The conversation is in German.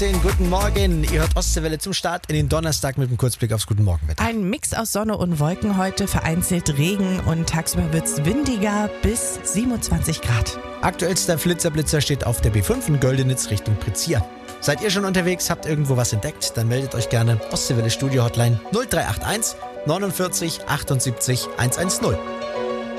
den guten Morgen. Ihr hört Ostseewelle zum Start in den Donnerstag mit einem Kurzblick aufs Guten Morgenwetter. Ein Mix aus Sonne und Wolken heute, vereinzelt Regen und tagsüber wird es windiger bis 27 Grad. Aktuellster Flitzer steht auf der B5 in Goldenitz Richtung Prizier. Seid ihr schon unterwegs, habt irgendwo was entdeckt, dann meldet euch gerne. Ostseewelle Studio Hotline 0381 49 78 110.